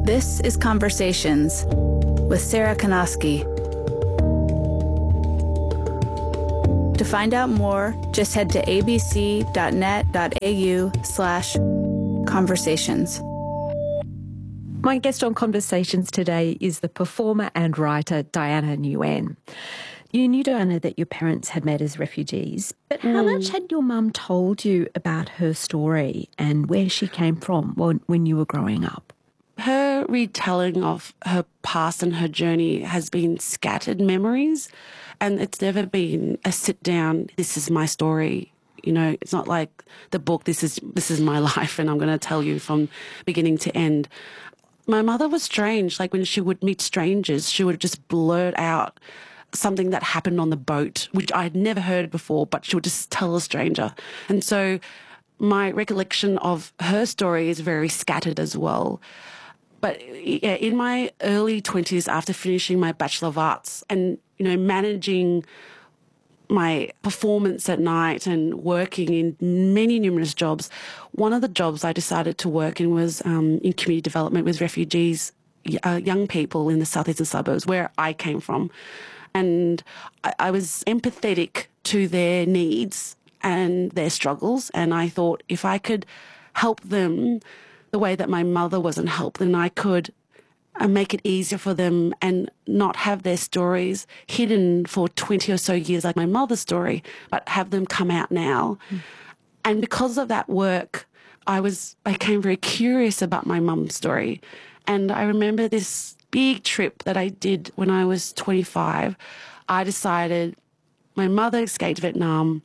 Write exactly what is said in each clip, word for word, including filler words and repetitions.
This is Conversations with Sarah Kanoski. To find out more, just head to abc.net.au slash conversations. My guest on Conversations today is the performer and writer Diana Nguyen. You knew, Diana, that your parents had met as refugees, but how mm. much had your mum told you about her story and where she came from when, when you were growing up? Her retelling of her past and her journey has been scattered memories, and it's never been a sit down, this is my story. You know, it's not like the book, this is this is my life and I'm going to tell you from beginning to end. My mother was strange. Like when she would meet strangers, she would just blurt out something that happened on the boat, which I had never heard before, but she would just tell a stranger. And so my recollection of her story is very scattered as well. But yeah, in my early twenties, after finishing my Bachelor of Arts and, you know, managing my performance at night and working in many numerous jobs, one of the jobs I decided to work in was um, in community development with refugees, uh, young people in the southeastern suburbs where I came from. And I, I was empathetic to their needs and their struggles. And I thought if I could help them the way that my mother wasn't helped, then I could uh, make it easier for them and not have their stories hidden for twenty or so years like my mother's story, but have them come out now. Mm. And because of that work, I was I became very curious about my mum's story. And I remember this big trip that I did when I was twenty-five. I decided my mother escaped Vietnam.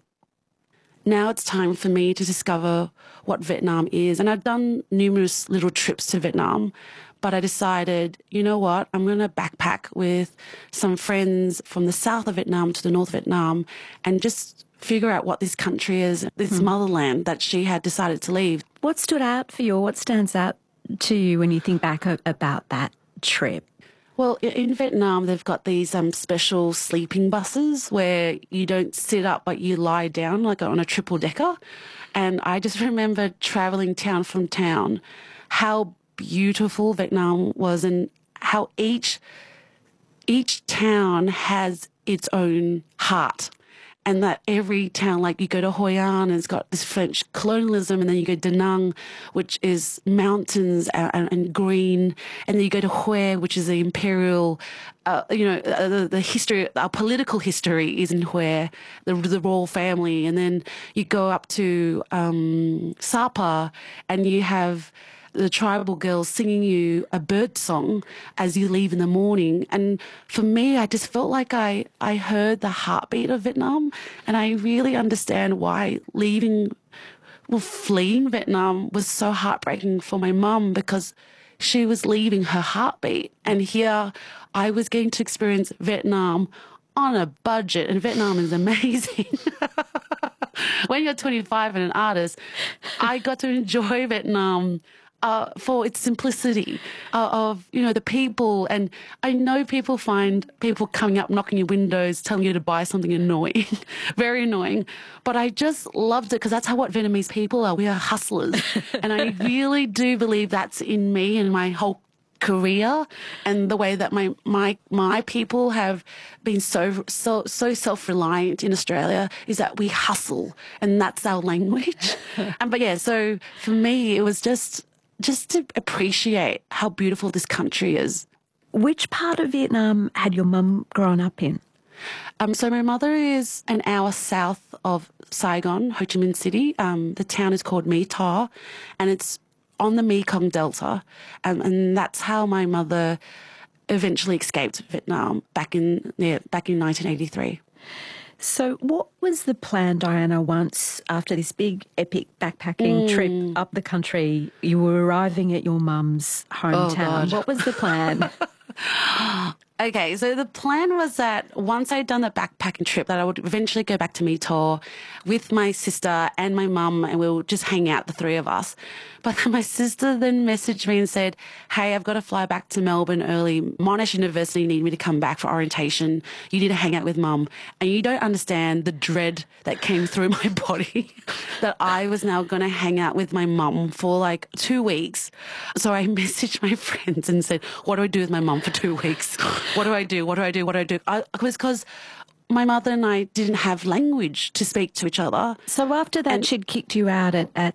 Now it's time for me to discover what Vietnam is. And I've done numerous little trips to Vietnam, but I decided, you know what, I'm going to backpack with some friends from the south of Vietnam to the north of Vietnam and just figure out what this country is, this hmm. motherland that she had decided to leave. What stood out for you? What stands out to you when you think back about that trip? Well, in Vietnam, they've got these um, special sleeping buses where you don't sit up, but you lie down like on a triple decker. And I just remember traveling town from town, how beautiful Vietnam was and how each each town has its own heart. And that every town, like you go to Hoi An, and it's got this French colonialism, and then you go to Da Nang, which is mountains and, and green, and then you go to Hue, which is the imperial, uh, you know, uh, the, the history, our political history is in Hue, the, the royal family, and then you go up to um, Sapa, and you have the tribal girls singing you a bird song as you leave in the morning. And for me, I just felt like I, I heard the heartbeat of Vietnam, and I really understand why leaving, well, fleeing Vietnam was so heartbreaking for my mum, because she was leaving her heartbeat. And here I was getting to experience Vietnam on a budget, and Vietnam is amazing. When you're twenty-five and an artist, I got to enjoy Vietnam Uh, for its simplicity uh, of, you know, the people. And I know people find people coming up, knocking your windows, telling you to buy something annoying, very annoying. But I just loved it because that's how what Vietnamese people are. We are hustlers. And I really do believe that's in me and my whole career, and the way that my my my people have been so so so self-reliant in Australia is that we hustle, and that's our language. And but yeah, so for me it was just just to appreciate how beautiful this country is. Which part of Vietnam had your mum grown up in? Um, so my mother is an hour south of Saigon, Ho Chi Minh City. Um, the town is called My Tho, and it's on the Mekong Delta, um, and that's how my mother eventually escaped Vietnam back in yeah, back in nineteen eighty-three. So what was the plan, Diana, once after this big epic backpacking mm. trip up the country, you were arriving at your mum's hometown? Oh, God. What was the plan? Okay, so the plan was that once I'd done the backpacking trip, that I would eventually go back to Mitor with my sister and my mum, and we'll just hang out, the three of us. But then my sister then messaged me and said, hey, I've got to fly back to Melbourne early. Monash University need me to come back for orientation. You need to hang out with mum. And you don't understand the dread that came through my body that I was now going to hang out with my mum for like two weeks. So I messaged my friends and said, what do I do with my mum for two weeks? What do I do? What do I do? What do I do? I, it was because my mother and I didn't have language to speak to each other. So after that, And- she'd kicked you out at, at